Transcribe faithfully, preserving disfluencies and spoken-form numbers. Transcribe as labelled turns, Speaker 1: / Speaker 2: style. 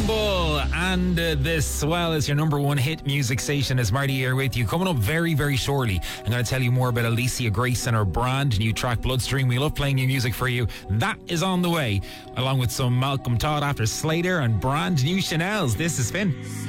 Speaker 1: Istanbul, and uh, this, well, is your number one hit music station. Is Marty here with you. Coming up very, very shortly, I'm going to tell you more about Alicia Grace and her brand new track, Bloodstream. We love playing new music for you. That is on the way, along with some Malcolm Todd after Slater and brand new Chanel's. This is Finn.